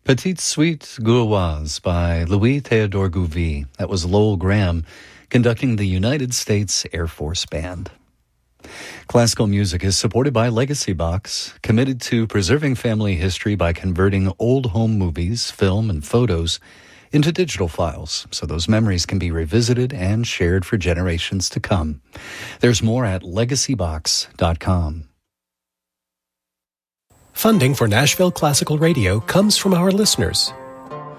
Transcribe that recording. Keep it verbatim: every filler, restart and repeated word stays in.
Petite Suite Gauloise by Louis Théodore Gouvy. That was Lowell Graham conducting the United States Air Force Band. Classical music is supported by Legacy Box, committed to preserving family history by converting old home movies, film, and photos into digital files so those memories can be revisited and shared for generations to come. There's more at legacy box dot com. Funding for Nashville Classical Radio comes from our listeners,